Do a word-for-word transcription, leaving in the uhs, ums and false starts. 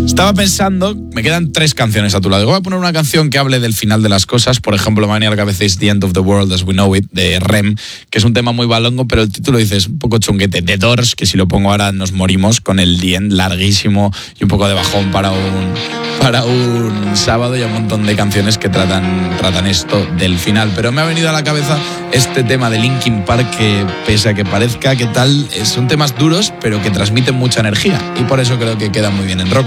Estaba pensando, me quedan tres canciones a tu lado. Voy a poner una canción que hable del final de las cosas. Por ejemplo, Maniac a veces The End of the World as We Know It, de R E M, que es un tema muy balongo, pero el título dices un poco chunguete. The Doors, que si lo pongo ahora nos morimos, con el The End larguísimo y un poco de bajón para un, para un sábado, y un montón de canciones que tratan, tratan esto del final. Pero me ha venido a la cabeza este tema de Linkin Park, que pese a que parezca que tal, son temas duros, pero que transmiten mucha energía. Y por eso creo que queda muy bien en rock.